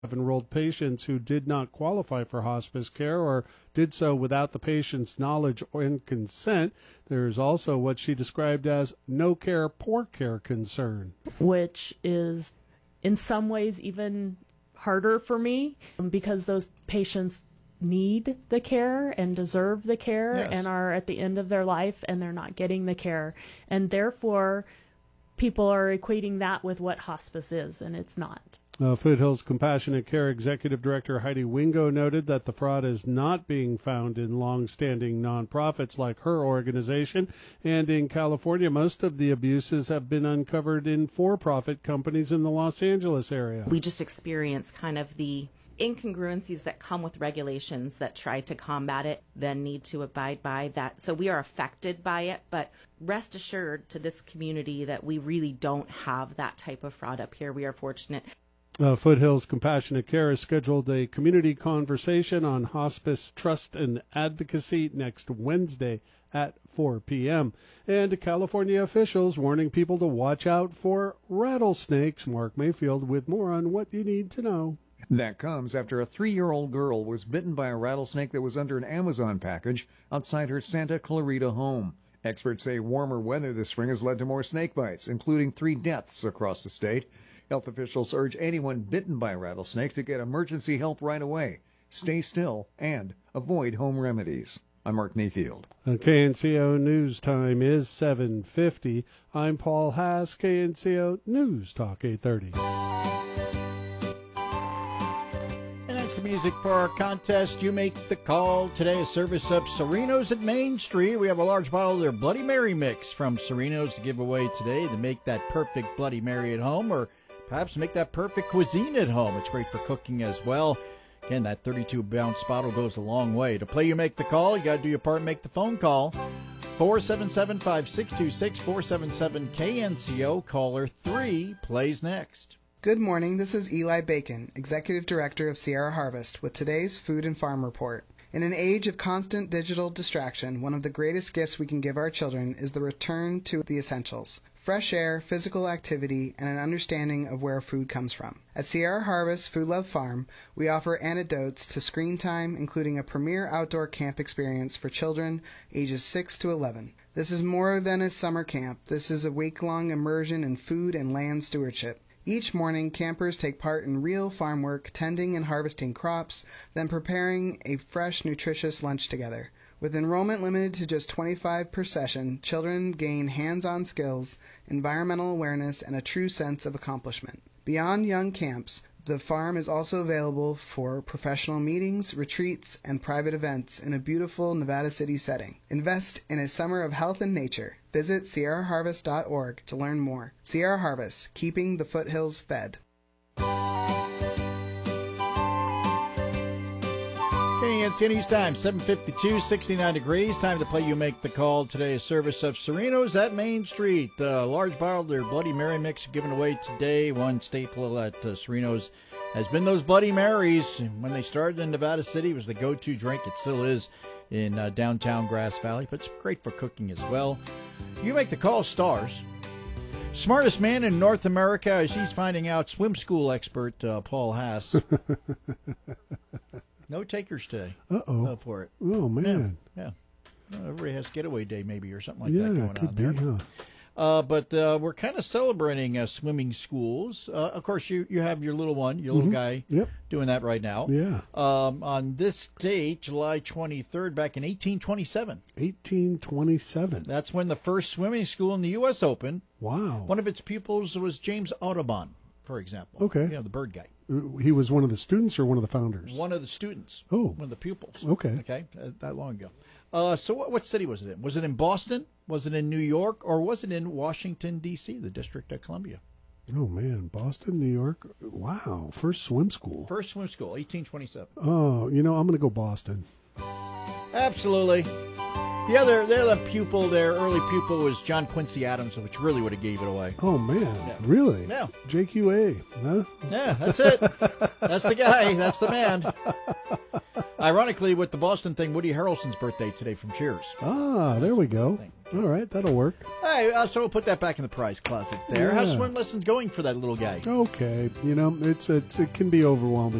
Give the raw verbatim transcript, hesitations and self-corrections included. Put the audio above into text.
Have enrolled patients who did not qualify for hospice care or did so without the patient's knowledge and consent. There is also what she described as no care, poor care concern, which is in some ways even harder for me because those patients need the care and deserve the care yes. and are at the end of their life and they're not getting the care. And therefore, people are equating that with what hospice is, and it's not. Uh, Foothills Compassionate Care Executive Director Heidi Wingo noted that the fraud is not being found in long-standing nonprofits like her organization, and in California, most of the abuses have been uncovered in for-profit companies in the Los Angeles area. We just experience kind of the incongruencies that come with regulations that try to combat it, then need to abide by that. So we are affected by it, but rest assured to this community that we really don't have that type of fraud up here. We are fortunate. Uh, Foothills Compassionate Care has scheduled a community conversation on hospice trust and advocacy next Wednesday at four p.m. And California officials warning people to watch out for rattlesnakes. Mark Mayfield with more on what you need to know. That comes after a three-year-old girl was bitten by a rattlesnake that was under an Amazon package outside her Santa Clarita home. Experts say warmer weather this spring has led to more snake bites, including three deaths across the state. Health officials urge anyone bitten by a rattlesnake to get emergency help right away, stay still, and avoid home remedies. I'm Mark Mayfield. Uh, K N C O News Time is seven fifty. I'm Paul Haas, K N C O News Talk eight thirty. And that's the music for our contest. You make the call. Today, a service of Serenos at Main Street. We have a large bottle of their Bloody Mary mix from Serenos to give away today to make that perfect Bloody Mary at home, or perhaps make that perfect cuisine at home. It's great for cooking as well. Again, that thirty-two ounce bottle goes a long way. To play You Make the Call, you got to do your part and make the phone call. four seven seven, five six two six, four seven seven K N C O. Caller three plays next. Good morning. This is Eli Bacon, Executive Director of Sierra Harvest, with today's Food and Farm Report. In an age of constant digital distraction, one of the greatest gifts we can give our children is the return to the essentials. Fresh air, physical activity, and an understanding of where food comes from. At Sierra Harvest Food Love Farm, we offer antidotes to screen time, including a premier outdoor camp experience for children ages six to eleven. This is more than a summer camp. This is a week-long immersion in food and land stewardship. Each morning, campers take part in real farm work, tending and harvesting crops, then preparing a fresh, nutritious lunch together. With enrollment limited to just twenty-five per session, children gain hands-on skills, environmental awareness, and a true sense of accomplishment. Beyond young camps, the farm is also available for professional meetings, retreats, and private events in a beautiful Nevada City setting. Invest in a summer of health and nature. Visit sierra harvest dot org to learn more. Sierra Harvest, keeping the foothills fed. K N C O News Time, seven fifty-two, sixty-nine degrees. Time to play You Make the Call. Today, a service of Serenos at Main Street. A uh, large bottle of their Bloody Mary mix given away today. One staple at uh, Serenos has been those Bloody Marys. When they started in Nevada City, it was the go-to drink. It still is in uh, downtown Grass Valley, but it's great for cooking as well. You Make the Call stars. Smartest man in North America, as he's finding out, swim school expert uh, Paul Haas. No takers today. Uh-oh. Uh, for it. Oh, man. Yeah. yeah. Well, everybody has getaway day maybe or something like yeah, that going could on be, there. Huh? Uh, but uh, we're kind of celebrating uh, swimming schools. Uh, of course, you, you have your little one, your little mm-hmm. guy, yep. doing that right now. Yeah. Um, on this date, July twenty-third, back in eighteen twenty-seven. eighteen twenty-seven. That's when the first swimming school in the U S opened. Wow. One of its pupils was James Audubon, for example. Okay. You know, the bird guy. He was one of the students or one of the founders? One of the students. Oh. One of the pupils. Okay. Okay, uh, that long ago. Uh, so what, what city was it in? Was it in Boston? Was it in New York? Or was it in Washington, D C, the District of Columbia? Oh, man. Boston, New York. Wow. First swim school. First swim school, eighteen twenty-seven. Oh, you know, I'm going to go Boston. Absolutely. The other, the other pupil there, early pupil, was John Quincy Adams, which really would have gave it away. Oh, man. Yeah. Really? Yeah. J Q A, huh? Yeah, that's it. That's the guy. That's the man. Ironically, with the Boston thing, Woody Harrelson's birthday today from Cheers. Ah, there we go. All right, that'll work. Hey, uh, so we'll put that back in the prize closet there. Yeah. How's swim lessons going for that little guy? Okay, you know, it's, it's it can be overwhelming.